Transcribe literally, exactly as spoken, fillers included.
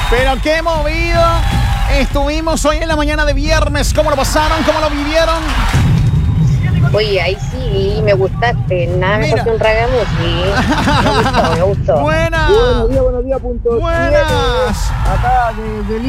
Pero qué movido estuvimos hoy en la mañana de viernes. ¿Cómo lo pasaron? ¿Cómo lo vivieron? Oye, ahí sí, me gustaste. Nada Mira. mejor que un ragamuffin. Me gustó, me gustó. Buenas. Buenos días, buenos días, punto Buenas. siete. Acá desde